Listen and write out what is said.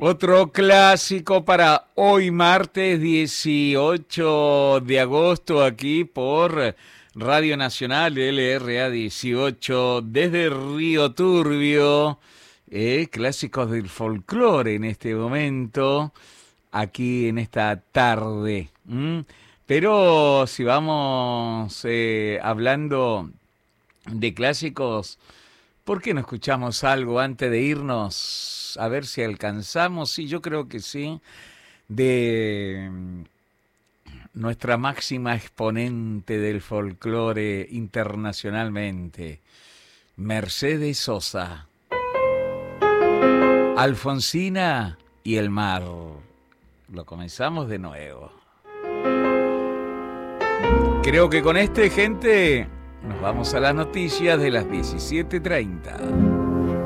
Otro clásico para hoy martes 18 de agosto aquí por Radio Nacional LRA 18 desde Río Turbio. Clásicos del folclore en este momento, aquí en esta tarde. Pero si vamos hablando de clásicos, ¿por qué no escuchamos algo antes de irnos? A ver si alcanzamos. Sí, yo creo que sí. De nuestra máxima exponente del folclore internacionalmente, Mercedes Sosa. Alfonsina y el mar. Lo comenzamos de nuevo. Creo que con gente, nos vamos a las noticias de las 17:30.